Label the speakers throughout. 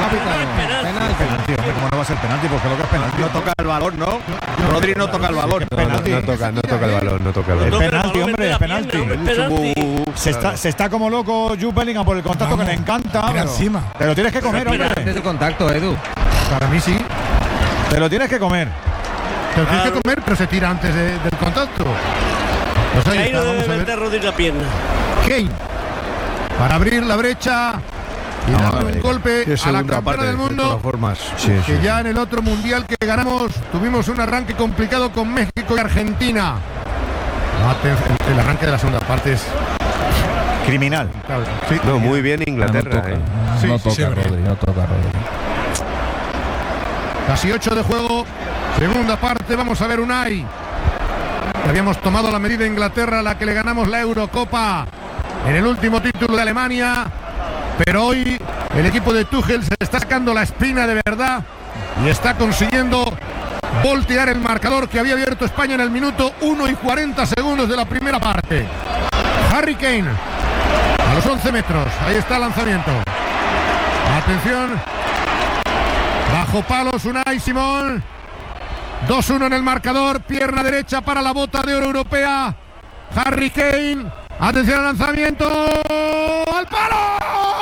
Speaker 1: Penalti, hombre, ¿cómo no va a ser penalti? Porque lo que es penalti.
Speaker 2: No toca el balón, ¿no? Rodri no toca el balón. Penalti.
Speaker 3: No toca el balón.
Speaker 1: Es penalti, hombre, es penalti. Se está como loco Jude Bellingham por el contacto que le encanta. Te lo tienes que comer, hombre.
Speaker 4: Antes de contacto, Edu.
Speaker 5: Para mí sí.
Speaker 1: Te lo tienes que comer.
Speaker 5: Te lo tienes que comer, pero se tira antes del contacto. Pues ahí
Speaker 6: Ahí
Speaker 5: está,
Speaker 6: no
Speaker 5: vamos a
Speaker 6: debe
Speaker 5: ver.
Speaker 6: meter Rodri la pierna.
Speaker 5: Kane. Para abrir la brecha y darle un golpe a la campeona del mundo. Que ya en el otro mundial que ganamos tuvimos un arranque complicado con México y Argentina. El arranque de la segunda parte es
Speaker 1: criminal.
Speaker 5: Sí.
Speaker 3: No, muy bien Inglaterra.
Speaker 4: No toca Rodri.
Speaker 5: Casi 8 de juego. Segunda parte, vamos a ver Unai. Habíamos tomado la medida de Inglaterra, la que le ganamos la Eurocopa en el último título de Alemania. Pero hoy el equipo de Tuchel se está sacando la espina de verdad y está consiguiendo voltear el marcador que había abierto España en el minuto 1 y 40 segundos de la primera parte. Harry Kane a los 11 metros. Ahí está el lanzamiento. Atención. Bajo palos Unai Simón. 2-1 en el marcador. Pierna derecha para la bota de oro europea. Harry Kane. Atención al lanzamiento. ¡Al palo!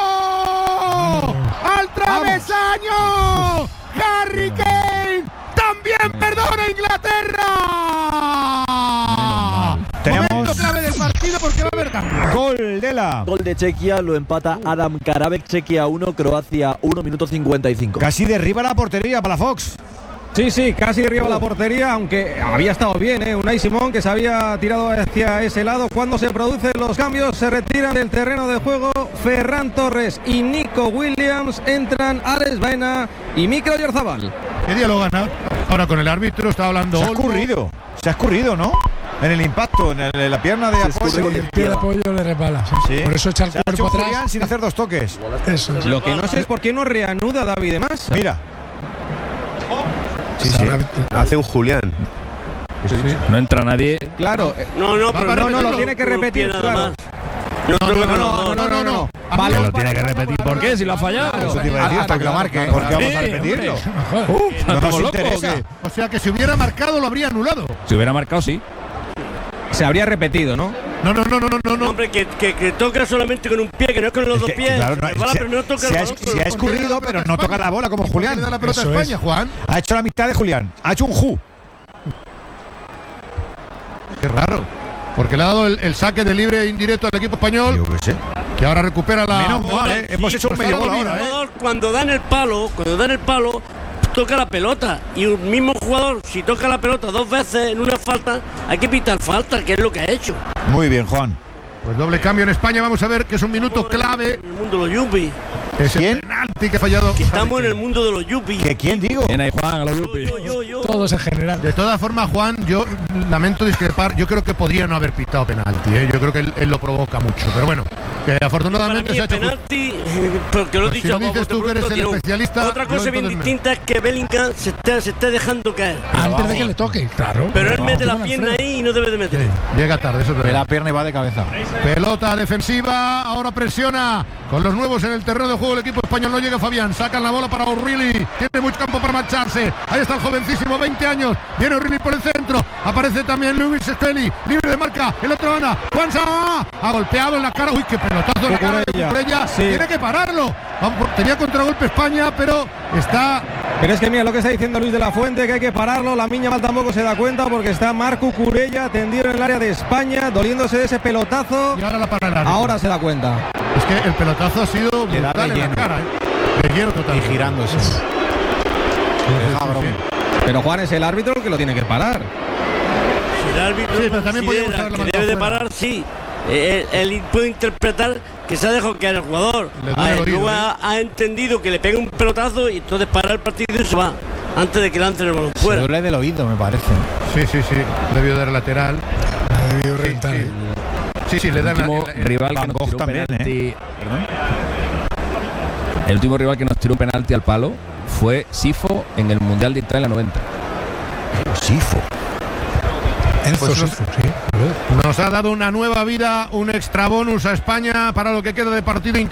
Speaker 5: ¡Al travesaño! ¡Harry Kane! ¡También perdona Inglaterra! Momento clave del partido porque va a haber cambio.
Speaker 1: Gol
Speaker 7: de Chequia, lo empata Adam Karabek. Chequia 1, Croacia 1, minuto 55.
Speaker 1: Casi derriba la portería para la Fox.
Speaker 4: Sí, casi derriba la portería, aunque había estado bien, Unai Simón, que se había tirado hacia ese lado. Cuando se producen los cambios, se retiran del terreno de juego Ferran Torres y Nico Williams. Entran Alex Baena y Mikel Oyarzabal.
Speaker 5: ¿Qué día lo gana? Ahora con el árbitro está hablando.
Speaker 1: Se ha escurrido, ¿no? En el impacto, en la pierna de apoyo.
Speaker 8: El pie de apoyo le resbala.
Speaker 1: Sí.
Speaker 8: Por eso echa el cuerpo atrás
Speaker 1: sin hacer dos toques.
Speaker 8: Eso.
Speaker 4: Lo que no sé es por qué no reanuda David de Massa.
Speaker 1: Mira.
Speaker 3: Sí. Hace un Julián.
Speaker 4: No entra nadie. Claro.
Speaker 6: No,
Speaker 4: lo tiene que repetir. Claro.
Speaker 6: No.
Speaker 4: Vale,
Speaker 3: lo tiene que repetir.
Speaker 4: ¿Por qué? Si lo ha fallado.
Speaker 1: Eso te iba a decir, hasta que lo marque. ¿Por qué vamos a repetirlo?
Speaker 4: No
Speaker 1: nos interesa.
Speaker 5: O sea que si hubiera marcado lo habría anulado.
Speaker 4: Si hubiera marcado, sí. Se habría repetido, ¿no?
Speaker 5: No.
Speaker 6: Hombre, que toca solamente con un pie, que no es con los dos pies.
Speaker 1: Claro,
Speaker 6: pero no toca el balón.
Speaker 1: se ha escurrido, pero no toca la bola como Julián.
Speaker 5: Le da la pelota a España, Juan.
Speaker 1: Ha hecho la mitad de Julián. Ha hecho un ju.
Speaker 5: Qué raro. Porque le ha dado el saque de libre indirecto al equipo español.
Speaker 1: Yo qué sé.
Speaker 5: Que ahora recupera la.
Speaker 1: Menos mal, hemos hecho un medio gol ahora,
Speaker 6: Cuando dan el palo, toca la pelota. Y un mismo jugador, si toca la pelota dos veces en una falta, hay que pitar falta, que es lo que ha hecho.
Speaker 1: Muy bien, Juan.
Speaker 5: Pues doble cambio en España. Vamos a ver que es un minuto clave.
Speaker 6: En el mundo de los yuppies.
Speaker 5: Ese penalti que ha fallado.
Speaker 6: Que estamos en el mundo de los yuppies.
Speaker 1: ¿Que quién digo?
Speaker 4: Bien ahí, Juan, a los yuppies.
Speaker 6: Yo.
Speaker 8: Todos en general.
Speaker 5: De todas formas, Juan, yo lamento discrepar. Yo creo que podría no haber pitado penalti. Yo creo que él lo provoca mucho. Pero bueno, que afortunadamente
Speaker 6: Para mí
Speaker 5: se ha hecho.
Speaker 6: penalti, porque lo he
Speaker 5: Pues si
Speaker 6: dicho.
Speaker 5: lo dices tú que eres el especialista.
Speaker 6: Otra cosa
Speaker 5: no,
Speaker 6: bien
Speaker 5: entonces
Speaker 6: distinta es que Bellingham se está dejando caer.
Speaker 8: Antes de que le toque, claro.
Speaker 6: Pero él mete la pierna ahí y no debe de meter.
Speaker 5: Sí, llega tarde, eso es
Speaker 1: De
Speaker 5: verdad.
Speaker 1: la pierna y va de cabeza.
Speaker 5: Pelota defensiva, ahora presiona con los nuevos en el terreno de juego el equipo español. No llega Fabián, sacan la bola para O'Reilly, tiene mucho campo para marcharse. Ahí está el jovencísimo, 20 años, viene O'Reilly por el centro, aparece también Luis Skelly, libre de marca, el otro Ana, Juan Sá, ha golpeado en la cara, uy, qué pelotazo en la cara de Cucurella,
Speaker 4: Sí.
Speaker 5: tiene que pararlo. Tenía contragolpe España, pero está.
Speaker 4: Pero es que mira lo que está diciendo Luis de la Fuente, que hay que pararlo. La Miña Mal tampoco se da cuenta porque está Marc Cucurella tendido en el área de España, doliéndose de ese pelotazo.
Speaker 5: Y ahora la para el árbitro.
Speaker 4: Ahora se da cuenta.
Speaker 5: Es que el pelotazo ha sido
Speaker 1: Le da
Speaker 5: brutal en la
Speaker 1: relleno.
Speaker 5: cara, de hielo total.
Speaker 1: Y girándose.
Speaker 4: Pero Juan es el árbitro el que lo tiene que parar.
Speaker 6: Si el árbitro
Speaker 5: Sí, pero también podíamos
Speaker 6: considera
Speaker 5: haberlo
Speaker 6: que
Speaker 5: mandado
Speaker 6: debe de
Speaker 5: fuera.
Speaker 6: parar, sí. Él puede interpretar que se ha dejado caer el jugador.
Speaker 5: Le duele el oído,
Speaker 6: Luego ha entendido que le pega un pelotazo y entonces para el partido y se va. Antes de que lancen el balón
Speaker 1: Se
Speaker 6: fuera.
Speaker 1: duele del oído, me parece.
Speaker 5: Sí, debió dar lateral.
Speaker 8: Ha debido rentar.
Speaker 5: Sí, le dan
Speaker 9: último rival que
Speaker 1: Van
Speaker 9: nos
Speaker 1: Gogh
Speaker 9: tiró un
Speaker 1: también,
Speaker 9: penalti. El último rival que nos tiró un penalti al palo fue Sifo en el Mundial de Italia 90.
Speaker 1: Sifo.
Speaker 8: Enzo
Speaker 5: Pues
Speaker 8: Sifo, sí.
Speaker 5: Nos ha dado una nueva vida, un extra bonus a España para lo que queda de partido.